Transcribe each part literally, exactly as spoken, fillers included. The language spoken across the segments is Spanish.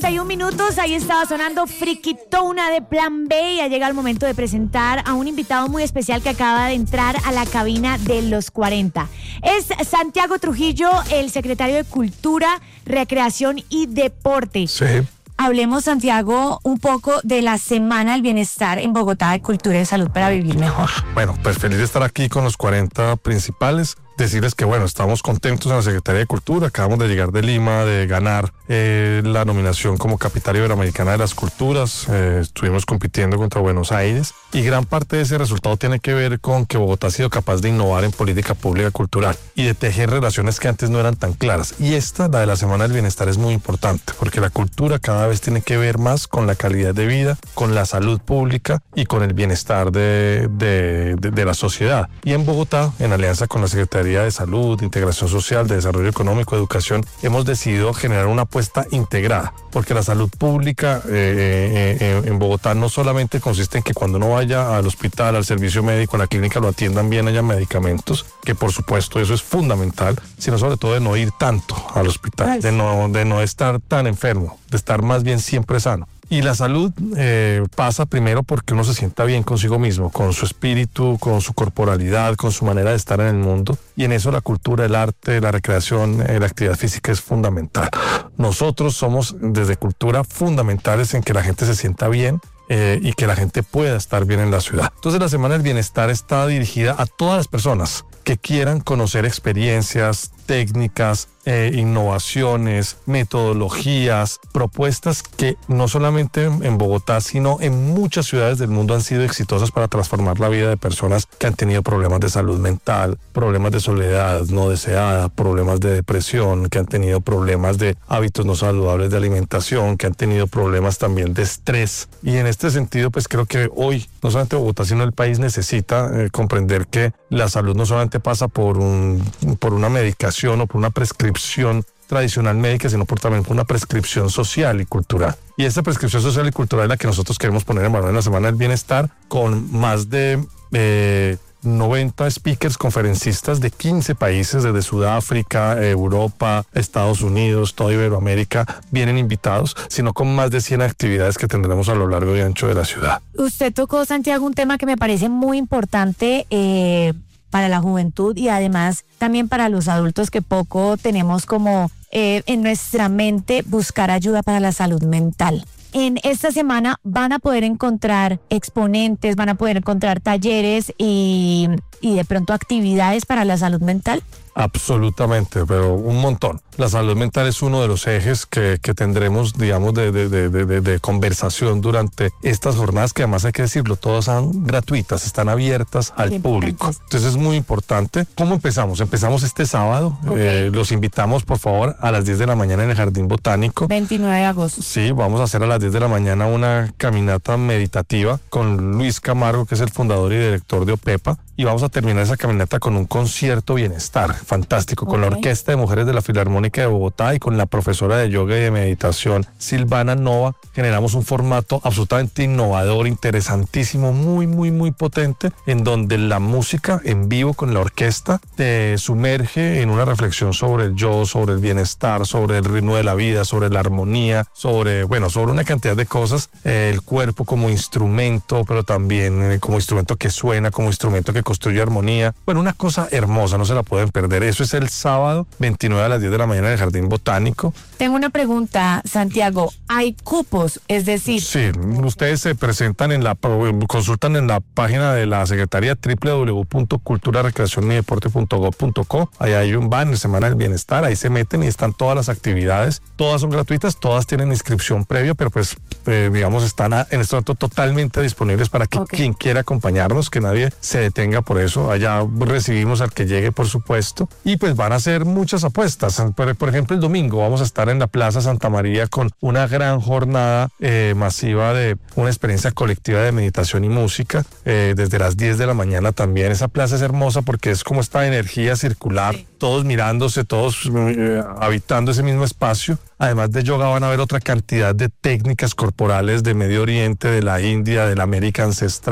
cuarenta y un minutos, ahí estaba sonando Friquitona de Plan B y ha llegado el momento de presentar a un invitado muy especial que acaba de entrar a la cabina de los cuarenta. Es Santiago Trujillo, el secretario de Cultura, Recreación y Deporte. Sí. Hablemos, Santiago, un poco de la Semana del Bienestar en Bogotá de Cultura y de Salud para vivir mejor. Bueno, pues feliz de estar aquí con los cuarenta principales. Decirles que, bueno, estamos contentos en la Secretaría de Cultura. Acabamos de llegar de Lima, de ganar eh, la nominación como Capital Iberoamericana de las Culturas. Eh, estuvimos compitiendo contra Buenos Aires y gran parte de ese resultado tiene que ver con que Bogotá ha sido capaz de innovar en política pública cultural y de tejer relaciones que antes no eran tan claras. Y esta, la de la Semana del Bienestar, es muy importante porque la cultura cada vez tiene que ver más con la calidad de vida, con la salud pública y con el bienestar de, de, de, de la sociedad. Y en Bogotá, en alianza con la Secretaría de Salud, de Integración Social, de Desarrollo Económico, Educación, hemos decidido generar una apuesta integrada, porque la salud pública eh, eh, en Bogotá no solamente consiste en que cuando uno vaya al hospital, al servicio médico, a la clínica, lo atiendan bien, haya medicamentos, que por supuesto eso es fundamental, sino sobre todo de no ir tanto al hospital, de no, de no estar tan enfermo, de estar más bien siempre sano. Y la salud eh, pasa primero porque uno se sienta bien consigo mismo, con su espíritu, con su corporalidad, con su manera de estar en el mundo. Y en eso la cultura, el arte, la recreación, eh, la actividad física es fundamental. Nosotros somos desde cultura fundamentales en que la gente se sienta bien eh, y que la gente pueda estar bien en la ciudad. Entonces la Semana del Bienestar está dirigida a todas las personas que quieran conocer experiencias, técnicas, eh, innovaciones, metodologías, propuestas que no solamente en Bogotá, sino en muchas ciudades del mundo han sido exitosas para transformar la vida de personas que han tenido problemas de salud mental, problemas de soledad no deseada, problemas de depresión, que han tenido problemas de hábitos no saludables de alimentación, que han tenido problemas también de estrés. Y en este sentido, pues creo que hoy, no solamente Bogotá, sino el país necesita eh, comprender que la salud no solamente pasa por, un, por una medicación o por una prescripción tradicional médica, sino por también por una prescripción social y cultural. Y esta prescripción social y cultural es la que nosotros queremos poner en valor en la Semana del Bienestar, con más de eh, noventa speakers, conferencistas de quince países, desde Sudáfrica, Europa, Estados Unidos, toda Iberoamérica, vienen invitados, sino con más de cien actividades que tendremos a lo largo y ancho de la ciudad. Usted tocó, Santiago, un tema que me parece muy importante eh, para la juventud y además también para los adultos, que poco tenemos como eh, en nuestra mente buscar ayuda para la salud mental. En esta semana van a poder encontrar exponentes, van a poder encontrar talleres y, y de pronto actividades para la salud mental. Absolutamente, pero un montón. La salud mental es uno de los ejes que, que tendremos, digamos, de, de, de, de, de conversación durante estas jornadas, que además hay que decirlo, todas son gratuitas, están abiertas al Qué público. Entonces es muy importante. ¿Cómo empezamos? Empezamos este sábado. Okay. Eh, los invitamos, por favor, a las diez de la mañana en el Jardín Botánico. veintinueve de agosto. Sí, vamos a hacer a las diez de la mañana una caminata meditativa con Luis Camargo, que es el fundador y director de OPEPA. Y vamos a terminar esa caminata con un concierto bienestar fantástico, con okay. la Orquesta de Mujeres de la Filarmónica de Bogotá y con la profesora de yoga y de meditación Silvana Nova. Generamos un formato absolutamente innovador, interesantísimo, muy, muy, muy potente, en donde la música en vivo con la orquesta te sumerge en una reflexión sobre el yo, sobre el bienestar, sobre el ritmo de la vida, sobre la armonía, sobre, bueno, sobre una cantidad de cosas. Eh, el cuerpo como instrumento, pero también eh, como instrumento que suena, como instrumento que construye armonía. Bueno, una cosa hermosa, no se la pueden perder. Eso es el sábado veintinueve a las diez de la mañana en el Jardín Botánico. Tengo una pregunta, Santiago. ¿Hay cupos? Es decir... Sí, ustedes se presentan en la, consultan en la página de la Secretaría doble u doble u doble u punto cultura recreación y deporte punto gob punto co. Ahí hay un banner, Semana del Bienestar, ahí se meten y están todas las actividades. Todas son gratuitas, todas tienen inscripción previa, pero pues, eh, digamos, están a, en este momento totalmente disponibles para que okay. quien quiera acompañarnos, que nadie se detenga por eso. Allá recibimos al que llegue, por supuesto, y pues van a hacer muchas apuestas. Por, por ejemplo, el domingo vamos a estar en la Plaza Santa María con una gran jornada eh, masiva de una experiencia colectiva de meditación y música eh, desde las diez de la mañana también. Esa plaza es hermosa porque es como esta energía circular, sí. todos mirándose, todos eh, habitando ese mismo espacio. Además de yoga van a haber otra cantidad de técnicas corporales de Medio Oriente, de la India, de la América ancestral,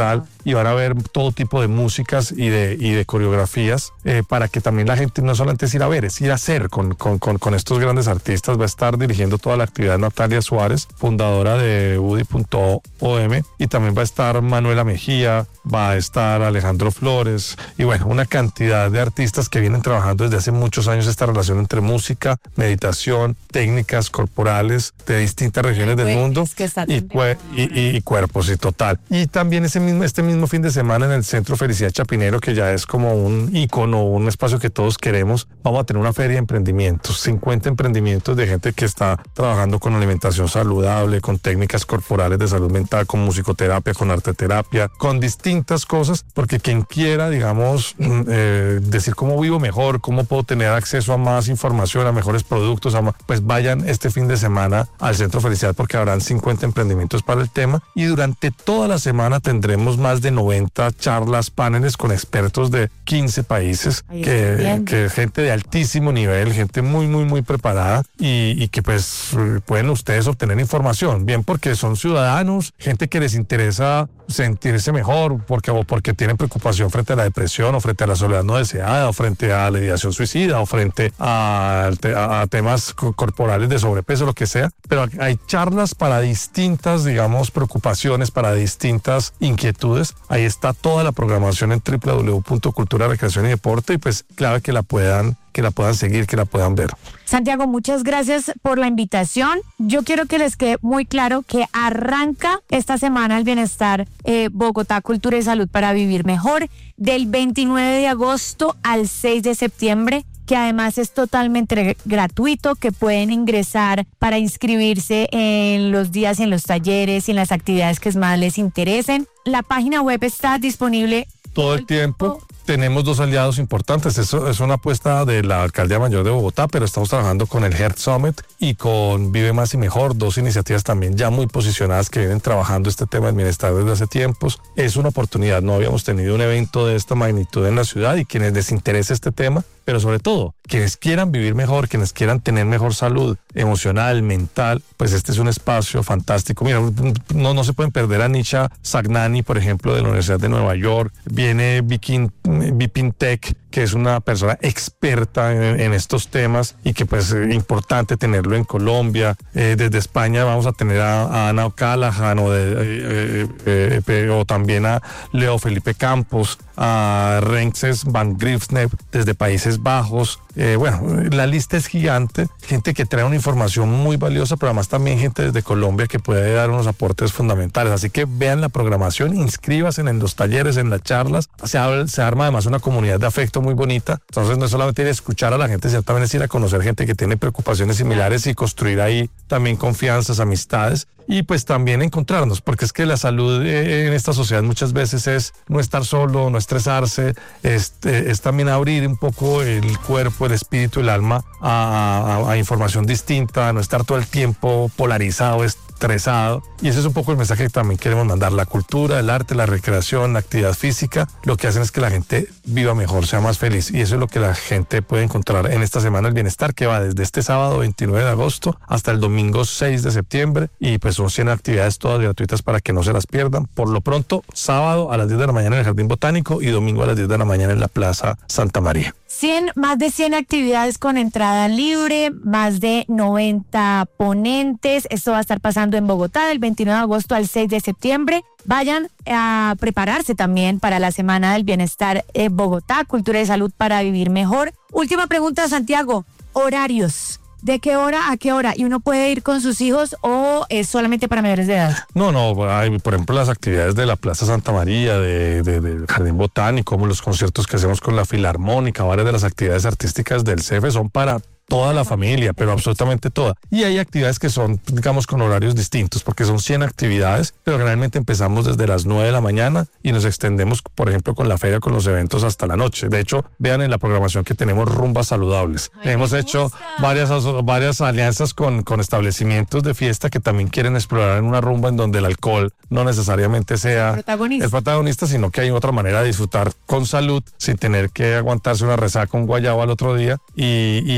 y van a ver todo tipo de músicas y de, y de coreografías eh, para que también la gente no solamente es ir a ver, es ir a hacer con, con, con, con estos grandes artistas. Va a estar dirigiendo toda la actividad Natalia Suárez, fundadora de Udi punto o eme, y también va a estar Manuela Mejía, va a estar Alejandro Flores y bueno, una cantidad de artistas que vienen trabajando desde hace muchos años esta relación entre música, meditación, técnicas corporales de distintas regiones del mundo y, cue- y, y, y cuerpos y total. Y también ese mismo, este mismo fin de semana en el Centro Felicidad Chapinero, que ya es como un ícono, un espacio que todos queremos, vamos a tener una feria de emprendimientos, cincuenta emprendimientos de gente que está trabajando con alimentación saludable, con técnicas corporales de salud mental, con musicoterapia, con arteterapia, con distintas cosas, porque quien quiera, digamos, eh, decir cómo vivo mejor, cómo puedo tener acceso a más información, a mejores productos, a más, pues vayan este fin de semana al Centro Felicidad, porque habrán cincuenta emprendimientos para el tema, y durante toda la semana tendremos más de noventa charlas, paneles con expertos de quince países, que, que gente de altísimo nivel, gente muy, muy, muy preparada y, y que pues pueden ustedes obtener información, bien porque son ciudadanos, gente que les interesa sentirse mejor, porque, o porque tienen preocupación frente a la depresión, o frente a la soledad no deseada, o frente a la ideación suicida, o frente a, a, a temas corporales de sobrepeso, lo que sea, pero hay charlas para distintas, digamos, preocupaciones, para distintas inquietudes. Ahí está toda la programación en doble u doble u doble u punto cultura, recreación y deporte, y pues clave que la puedan que la puedan seguir, que la puedan ver. Santiago, muchas gracias por la invitación. Yo quiero que les quede muy claro que arranca esta semana el Bienestar eh, Bogotá, Cultura y Salud para Vivir Mejor, del veintinueve de agosto al seis de septiembre, que además es totalmente gratuito, que pueden ingresar para inscribirse en los días, en los talleres y en las actividades que más les interesen. La página web está disponible todo el tiempo. Tenemos dos aliados importantes. Eso es una apuesta de la Alcaldía Mayor de Bogotá, pero estamos trabajando con el Heart Summit y con Vive Más y Mejor, dos iniciativas también ya muy posicionadas que vienen trabajando este tema del bienestar desde hace tiempos. Es una oportunidad, no habíamos tenido un evento de esta magnitud en la ciudad, y quienes les interese este tema, pero sobre todo, quienes quieran vivir mejor, quienes quieran tener mejor salud emocional, mental, pues este es un espacio fantástico. Mira, no, no se pueden perder a Nisha Sagnani, por ejemplo, de la Universidad de Nueva York. Viene Vikin, Vipin Tech, que es una persona experta en, en estos temas, y que pues es importante tenerlo en Colombia. Eh, desde España vamos a tener a, a Ana O'Callaghan, o, de, eh, eh, eh, o también a Leo Felipe Campos, a Renxes Van Griefsnev desde Países Bajos. Eh, bueno, la lista es gigante, gente que trae una información muy valiosa, pero además también gente desde Colombia que puede dar unos aportes fundamentales. Así que vean la programación, inscríbanse en los talleres, en las charlas. Se, se arma además una comunidad de afecto muy bonita. Entonces no es solamente ir a escuchar a la gente, sino también es ir a conocer gente que tiene preocupaciones similares y construir ahí también confianzas, amistades. Y pues también encontrarnos, porque es que la salud en esta sociedad muchas veces es no estar solo, no estresarse, es, es también abrir un poco el cuerpo, el espíritu, el alma a, a, a información distinta, no estar todo el tiempo polarizado, estresado. Y ese es un poco el mensaje que también queremos mandar. La cultura, el arte, la recreación, la actividad física, lo que hacen es que la gente viva mejor, sea más feliz, y eso es lo que la gente puede encontrar en esta semana del bienestar, que va desde este sábado veintinueve de agosto hasta el domingo seis de septiembre, y pues son cien actividades todas gratuitas para que no se las pierdan. Por lo pronto, sábado a las diez de la mañana en el Jardín Botánico y domingo a las diez de la mañana en la Plaza Santa María. cien, más de cien actividades con entrada libre, más de noventa ponentes. Esto va a estar pasando en Bogotá del veintinueve de agosto al seis de septiembre. Vayan a prepararse también para la Semana del Bienestar en Bogotá, Cultura y Salud para Vivir Mejor. Última pregunta, Santiago, horarios. ¿De qué hora a qué hora? ¿Y uno puede ir con sus hijos o es solamente para mayores de edad? No, no, hay, por ejemplo, las actividades de la Plaza Santa María, de, de, del Jardín Botánico, como los conciertos que hacemos con la Filarmónica, varias de las actividades artísticas del C E F E son para toda la familia, pero absolutamente toda. Y hay actividades que son, digamos, con horarios distintos, porque son cien actividades, pero generalmente empezamos desde las nueve de la mañana y nos extendemos, por ejemplo, con la feria, con los eventos hasta la noche. De hecho, vean en la programación que tenemos rumbas saludables. Ay, hemos hecho varias, varias alianzas con, con establecimientos de fiesta que también quieren explorar en una rumba en donde el alcohol no necesariamente sea protagonista. el protagonista, sino que hay otra manera de disfrutar con salud sin tener que aguantarse una resaca, un guayabo al otro día. Y, y esas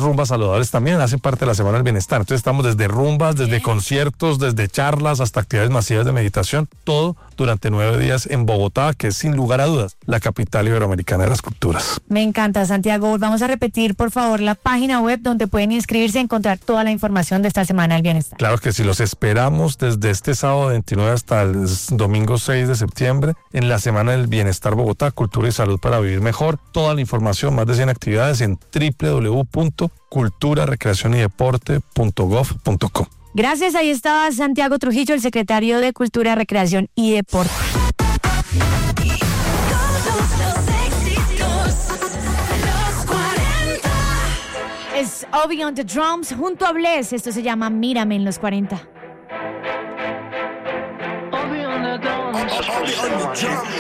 rumbas saludables también hacen parte de la Semana del Bienestar. Entonces estamos desde rumbas, desde conciertos, desde charlas hasta actividades masivas de meditación, todo durante nueve días en Bogotá, que es sin lugar a dudas la capital iberoamericana de las culturas. Me encanta, Santiago. Vamos a repetir, por favor, la página web donde pueden inscribirse y encontrar toda la información de esta Semana del Bienestar. Claro que sí, los esperamos desde este sábado veintinueve hasta el domingo seis de septiembre en la Semana del Bienestar Bogotá, Cultura y Salud para Vivir Mejor. Toda la información, más de cien actividades en doble u doble u doble u punto cultura recreación y deporte punto gov punto co. Gracias, ahí estaba Santiago Trujillo, el secretario de Cultura, Recreación y Deporte. Es Obi on the Drums junto a Bless. Esto se llama Mírame en los cuarenta.